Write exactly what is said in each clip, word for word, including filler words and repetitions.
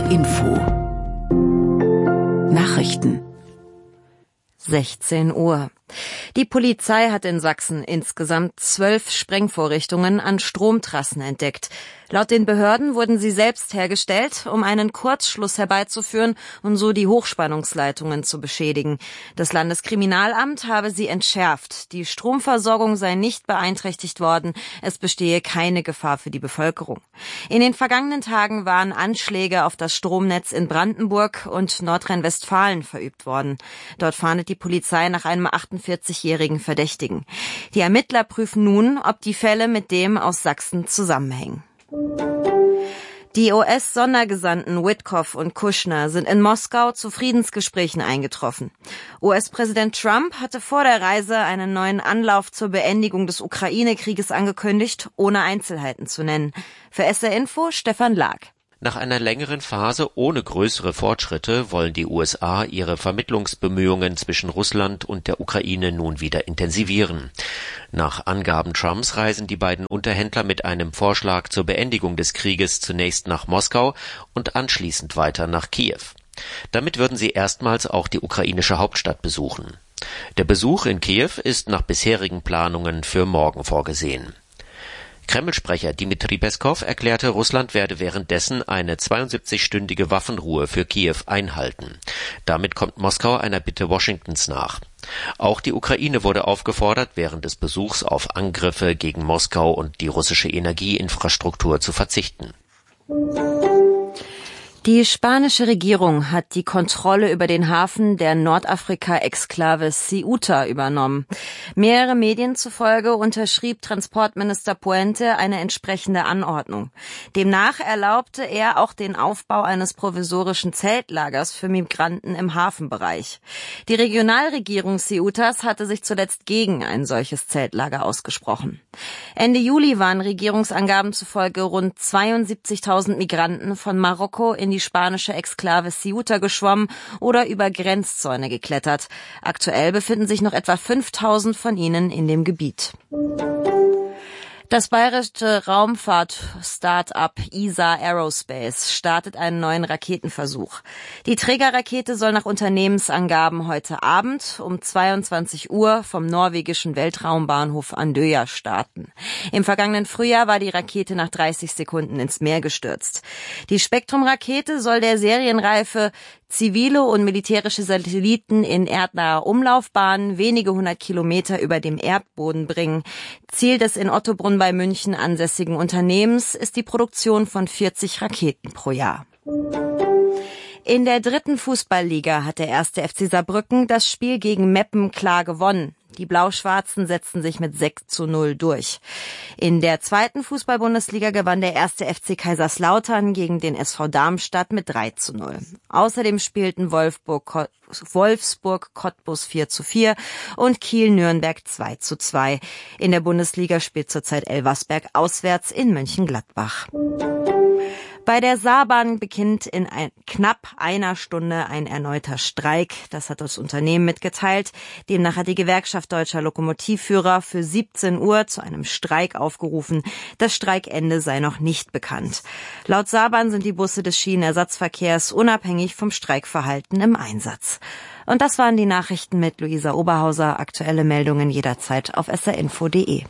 Info Nachrichten sechzehn Uhr. Die Polizei hat in Sachsen insgesamt zwölf Sprengvorrichtungen an Stromtrassen entdeckt. Laut den Behörden wurden sie selbst hergestellt, um einen Kurzschluss herbeizuführen und so die Hochspannungsleitungen zu beschädigen. Das Landeskriminalamt habe sie entschärft. Die Stromversorgung sei nicht beeinträchtigt worden. Es bestehe keine Gefahr für die Bevölkerung. In den vergangenen Tagen waren Anschläge auf das Stromnetz in Brandenburg und Nordrhein-Westfalen verübt worden. Dort fahndet die Polizei nach einem achtundvierzigjährigen Verdächtigen. Die Ermittler prüfen nun, ob die Fälle mit dem aus Sachsen zusammenhängen. Die U S-Sondergesandten Witkoff und Kushner sind in Moskau zu Friedensgesprächen eingetroffen. U S-Präsident Trump hatte vor der Reise einen neuen Anlauf zur Beendigung des Ukraine-Krieges angekündigt, ohne Einzelheiten zu nennen. Für S R Info Stefan Lag. Nach einer längeren Phase ohne größere Fortschritte wollen die U S A ihre Vermittlungsbemühungen zwischen Russland und der Ukraine nun wieder intensivieren. Nach Angaben Trumps reisen die beiden Unterhändler mit einem Vorschlag zur Beendigung des Krieges zunächst nach Moskau und anschließend weiter nach Kiew. Damit würden sie erstmals auch die ukrainische Hauptstadt besuchen. Der Besuch in Kiew ist nach bisherigen Planungen für morgen vorgesehen. Kreml-Sprecher Dmitri Peskov erklärte, Russland werde währenddessen eine zweiundsiebzigstündige Waffenruhe für Kiew einhalten. Damit kommt Moskau einer Bitte Washingtons nach. Auch die Ukraine wurde aufgefordert, während des Besuchs auf Angriffe gegen Moskau und die russische Energieinfrastruktur zu verzichten. Die spanische Regierung hat die Kontrolle über den Hafen der Nordafrika-Exklave Ceuta übernommen. Mehrere Medien zufolge unterschrieb Transportminister Puente eine entsprechende Anordnung. Demnach erlaubte er auch den Aufbau eines provisorischen Zeltlagers für Migranten im Hafenbereich. Die Regionalregierung Ceutas hatte sich zuletzt gegen ein solches Zeltlager ausgesprochen. Ende Juli waren Regierungsangaben zufolge rund zweiundsiebzigtausend Migranten von Marokko in die spanische Exklave Ceuta geschwommen oder über Grenzzäune geklettert. Aktuell befinden sich noch etwa fünftausend von ihnen in dem Gebiet. Das bayerische Raumfahrt-Start-up E S A Aerospace startet einen neuen Raketenversuch. Die Trägerrakete soll nach Unternehmensangaben heute Abend um zweiundzwanzig Uhr vom norwegischen Weltraumbahnhof Andøya starten. Im vergangenen Frühjahr war die Rakete nach dreißig Sekunden ins Meer gestürzt. Die Spektrum-Rakete soll der serienreife zivile und militärische Satelliten in erdnaher Umlaufbahn wenige hundert Kilometer über dem Erdboden bringen. Ziel des in Ottobrunn bei München ansässigen Unternehmens ist die Produktion von vierzig Raketen pro Jahr. In der dritten Fußballliga hat der erste F C Saarbrücken das Spiel gegen Meppen klar gewonnen. Die Blau-Schwarzen setzten sich mit sechs zu null durch. In der zweiten Fußball-Bundesliga gewann der erste F C Kaiserslautern gegen den S V Darmstadt mit drei zu null. Außerdem spielten Wolfsburg, Wolfsburg Cottbus vier zu vier und Kiel-Nürnberg zwei zu zwei. In der Bundesliga spielt zurzeit Elversberg auswärts in Mönchengladbach. Bei der Saarbahn beginnt in ein, knapp einer Stunde ein erneuter Streik. Das hat das Unternehmen mitgeteilt. Demnach hat die Gewerkschaft Deutscher Lokomotivführer für siebzehn Uhr zu einem Streik aufgerufen. Das Streikende sei noch nicht bekannt. Laut Saarbahn sind die Busse des Schienenersatzverkehrs unabhängig vom Streikverhalten im Einsatz. Und das waren die Nachrichten mit Luisa Oberhauser. Aktuelle Meldungen jederzeit auf s r info punkt de.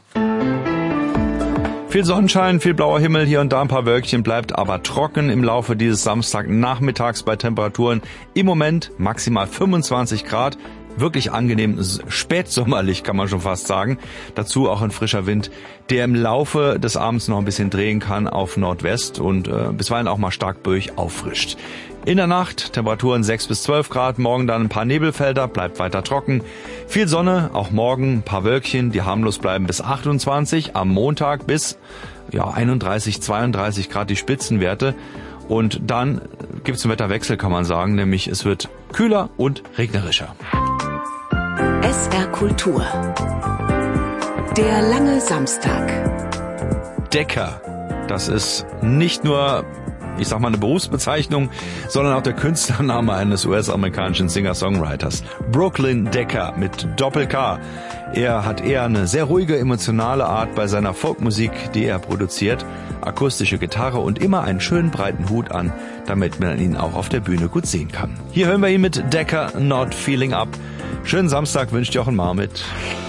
Viel Sonnenschein, viel blauer Himmel, hier und da ein paar Wölkchen, bleibt aber trocken im Laufe dieses Samstagnachmittags bei Temperaturen im Moment maximal fünfundzwanzig Grad. Wirklich angenehm, spätsommerlich kann man schon fast sagen. Dazu auch ein frischer Wind, der im Laufe des Abends noch ein bisschen drehen kann auf Nordwest und äh, bisweilen auch mal stark böig auffrischt. In der Nacht Temperaturen sechs bis zwölf Grad, morgen dann ein paar Nebelfelder, bleibt weiter trocken. Viel Sonne, auch morgen ein paar Wölkchen, die harmlos bleiben bis achtundzwanzig, am Montag bis ja, einunddreißig, zweiunddreißig Grad die Spitzenwerte. Und dann gibt's einen Wetterwechsel, kann man sagen, nämlich es wird kühler und regnerischer. S R Kultur. Der lange Samstag. Decker. Das ist nicht nur ich sag mal, eine Berufsbezeichnung, sondern auch der Künstlername eines U S-amerikanischen Singer-Songwriters. Brooklyn Decker mit Doppel-K. Er hat eher eine sehr ruhige, emotionale Art bei seiner Folkmusik, die er produziert. Akustische Gitarre und immer einen schönen breiten Hut an, damit man ihn auch auf der Bühne gut sehen kann. Hier hören wir ihn mit Decker, Not Feeling Up. Schönen Samstag wünscht Jochen Marmit.